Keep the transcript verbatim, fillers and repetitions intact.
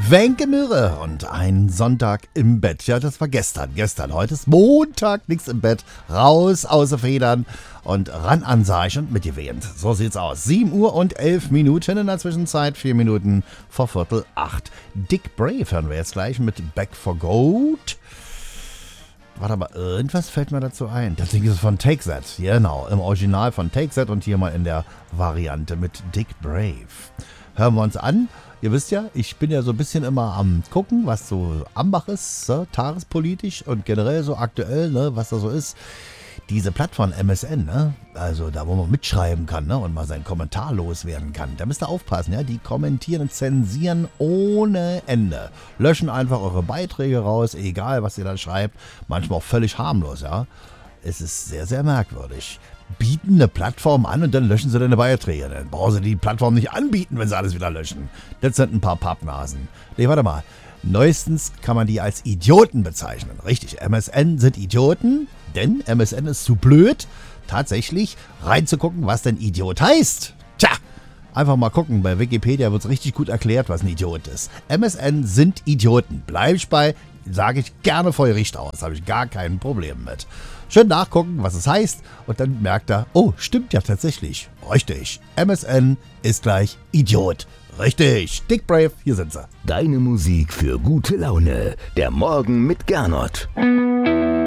Wenke Möhre und ein Sonntag im Bett. Ja, das war gestern. Gestern. Heute ist Montag, nichts im Bett. Raus aus den Federn und ran an Seich und mitgewehnt. So sieht's aus. sieben Uhr und elf Minuten in der Zwischenzeit. vier Minuten vor Viertel acht. Dick Brave hören wir jetzt gleich mit Back for Gold. Warte, aber irgendwas fällt mir dazu ein. Das Ding ist von Take That. Genau, im Original von Take That und hier mal in der Variante mit Dick Brave. Hören wir uns an. Ihr wisst ja, ich bin ja so ein bisschen immer am gucken, was so am Bach ist, ne, tagespolitisch und generell so aktuell, ne, was da so ist. Diese Plattform M S N, ne, also da, wo man mitschreiben kann, ne, und mal seinen Kommentar loswerden kann. Da müsst ihr aufpassen, ja, die kommentieren und zensieren ohne Ende. Löschen einfach eure Beiträge raus, egal was ihr da schreibt. Manchmal auch völlig harmlos, ja. Es ist sehr, sehr merkwürdig. Bieten eine Plattform an und dann löschen sie deine Beiträge. Dann brauchen sie die Plattform nicht anbieten, wenn sie alles wieder löschen. Das sind ein paar Pappnasen. Nee, warte mal. Neuestens kann man die als Idioten bezeichnen. Richtig, M S N sind Idioten, denn M S N ist zu blöd, tatsächlich reinzugucken, was denn Idiot heißt. Tja, einfach mal gucken. Bei Wikipedia wird es richtig gut erklärt, was ein Idiot ist. M S N sind Idioten. Bleib ich bei, sage ich gerne feurig aus. Habe ich gar kein Problem mit. Schön nachgucken, was es heißt und dann merkt er, oh, stimmt ja tatsächlich. Richtig, M S N ist gleich Idiot. Richtig, Dick Brave, hier sind sie. Deine Musik für gute Laune. Der Morgen mit Gernot.